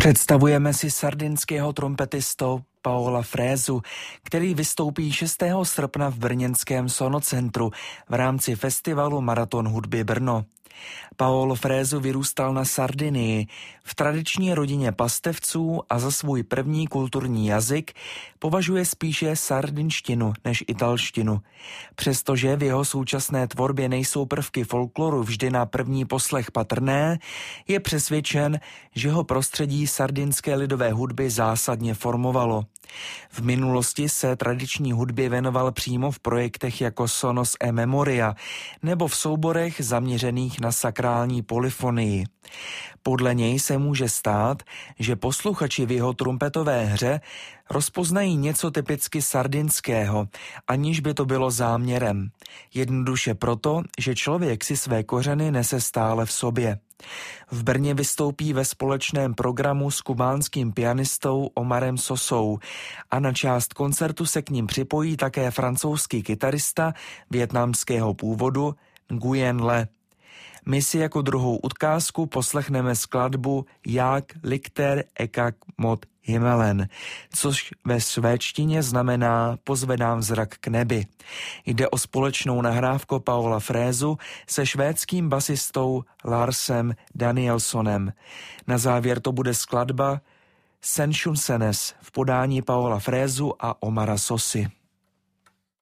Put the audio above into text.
Představujeme si sardinského trompetistu Paola Fresu, který vystoupí 6. srpna v brněnském Sonocentru v rámci festivalu Maraton hudby Brno. Paolo Fresu vyrůstal na Sardinii v tradiční rodině pastevců a za svůj první kulturní jazyk považuje spíše sardinštinu než italštinu. Přestože v jeho současné tvorbě nejsou prvky folkloru vždy na první poslech patrné, je přesvědčen, že ho prostředí sardinské lidové hudby zásadně formovalo. V minulosti se tradiční hudbě věnoval přímo v projektech jako Sonos e Memoria nebo v souborech zaměřených na sakrální polyfonii. Podle něj se může stát, že posluchači v jeho trumpetové hře rozpoznají něco typicky sardinského, aniž by to bylo záměrem. Jednoduše proto, že člověk si své kořeny nese stále v sobě. V Brně vystoupí ve společném programu s kubánským pianistou Omarem Sosou a na část koncertu se k ním připojí také francouzský kytarista vietnamského původu Nguyen Le. My si jako druhou ukázku poslechneme skladbu Jak Lichter ekak mot himmelen, což ve švédštině znamená pozvedám zrak k nebi. Jde o společnou nahrávku Paola Fresu se švédským basistou Larsem Danielsonem. Na závěr to bude skladba Senshunsenes v podání Paola Fresu a Omara Sosy.